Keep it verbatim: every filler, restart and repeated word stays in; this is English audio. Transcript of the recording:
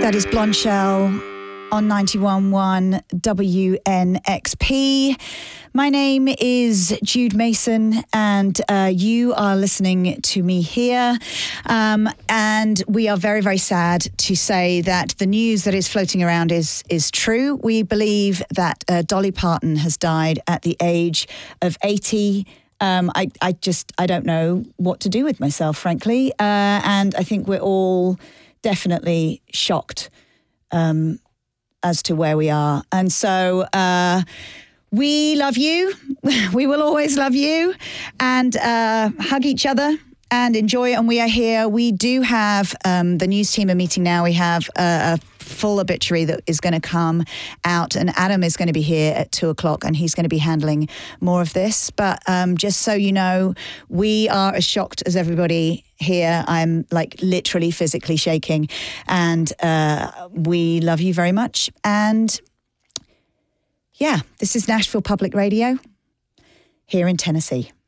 That is Blonde Shell on ninety-one point one W N X P. My name is Jude Mason, and uh, you are listening to me here. Um, and we are very, very sad to say that the news that is floating around is is true. We believe that uh, Dolly Parton has died at the age of eighty. Um, I, I just, I don't know what to do with myself, frankly. Uh, and I think we're all definitely shocked um, as to where we are. And so uh, we love you. We will always love you, and uh, hug each other and enjoy it. And we are here. We do have um, the news team are meeting now. We have a, a full obituary that is going to come out, and Adam is going to be here at two o'clock, and he's going to be handling more of this. But um, just so you know, we are as shocked as everybody here. I'm like literally physically shaking, and uh, we love you very much. And yeah, this is Nashville Public Radio here in Tennessee.